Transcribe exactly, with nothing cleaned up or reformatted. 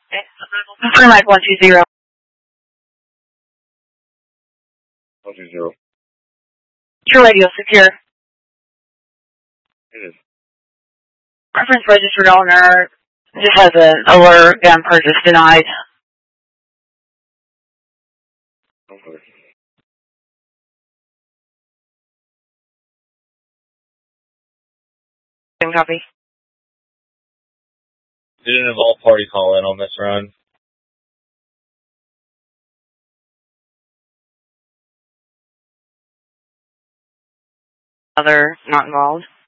For Mike one two zero. one two zero. Your radio secure. It is. Reference registered owner just has an alert, gun purchase denied. Okay. Same copy. Didn't involve party call in on this run. Other not involved.